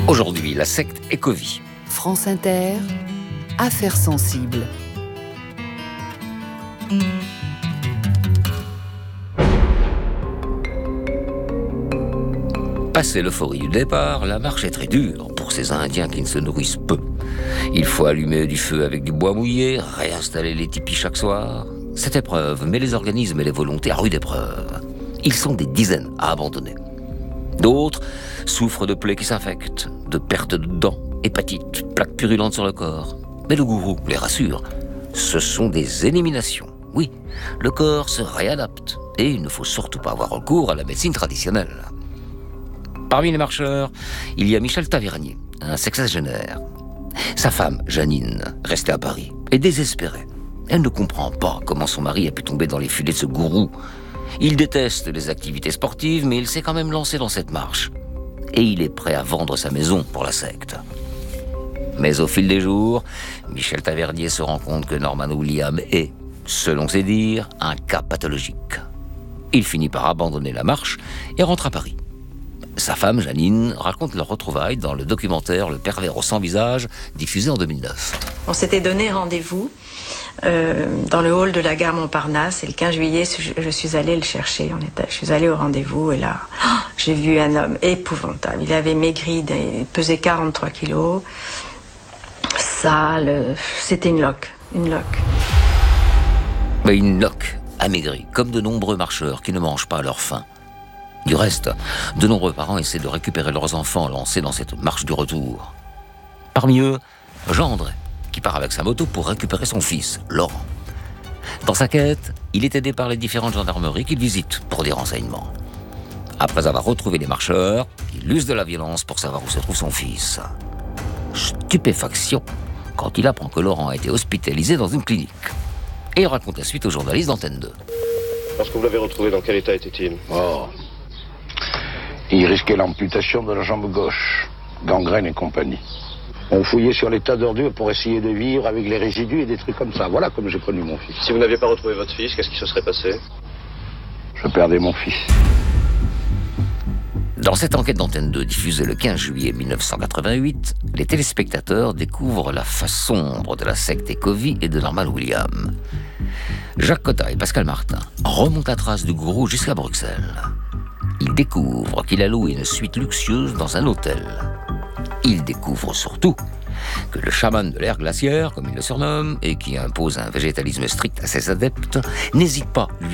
Aujourd'hui, la secte Ecovie. France Inter, affaires sensibles. Passé l'euphorie du départ, la marche est très dure pour ces Indiens qui ne se nourrissent peu. Il faut allumer du feu avec du bois mouillé, réinstaller les tipis chaque soir. Cette épreuve met les organismes et les volontés à rude épreuve. Ils sont des dizaines à abandonner. D'autres souffrent de plaies qui s'infectent, de perte de dents, hépatite, plaques purulentes sur le corps. Mais le gourou les rassure, ce sont des éliminations. Oui, le corps se réadapte et il ne faut surtout pas avoir recours à la médecine traditionnelle. Parmi les marcheurs, il y a Michel Tavernier, un sexagénaire. Sa femme, Janine, restée à Paris, est désespérée. Elle ne comprend pas comment son mari a pu tomber dans les filets de ce gourou. Il déteste les activités sportives, mais il s'est quand même lancé dans cette marche. Et il est prêt à vendre sa maison pour la secte. Mais au fil des jours, Michel Tavernier se rend compte que Norman William est, selon ses dires, un cas pathologique. Il finit par abandonner la marche et rentre à Paris. Sa femme, Janine, raconte leur retrouvaille dans le documentaire Le pervers au sans visage, diffusé en 2009. On s'était donné rendez-vous dans le hall de la gare Montparnasse et le 15 juillet, je suis allée le chercher. Je suis allée au rendez-vous et là, j'ai vu un homme épouvantable. Il avait maigri, il pesait 43 kilos, sale, c'était une loque. Mais une loque, amaigrie, comme de nombreux marcheurs qui ne mangent pas à leur faim. Du reste, de nombreux parents essaient de récupérer leurs enfants lancés dans cette marche du retour. Parmi eux, Jean André, qui part avec sa moto pour récupérer son fils, Laurent. Dans sa quête, il est aidé par les différentes gendarmeries qu'il visite pour des renseignements. Après avoir retrouvé les marcheurs, il use de la violence pour savoir où se trouve son fils. Stupéfaction quand il apprend que Laurent a été hospitalisé dans une clinique. Et il raconte la suite aux journalistes d'Antenne 2. Lorsque vous l'avez retrouvé, dans quel état était-il ? Il risquait l'amputation de la jambe gauche, gangrène et compagnie. On fouillait sur les tas d'ordures pour essayer de vivre avec les résidus et des trucs comme ça. Voilà comme j'ai connu mon fils. Si vous n'aviez pas retrouvé votre fils, qu'est-ce qui se serait passé ? Je perdais mon fils. Dans cette enquête d'Antenne 2 diffusée le 15 juillet 1988, les téléspectateurs découvrent la face sombre de la secte Ecovie et de Norman William. Jacques Cotta et Pascal Martin remontent la trace du gourou jusqu'à Bruxelles. Ils découvrent qu'il a loué une suite luxueuse dans un hôtel. Ils découvrent surtout que le chaman de l'ère glaciaire, comme il le surnomme, et qui impose un végétalisme strict à ses adeptes, n'hésite pas, lui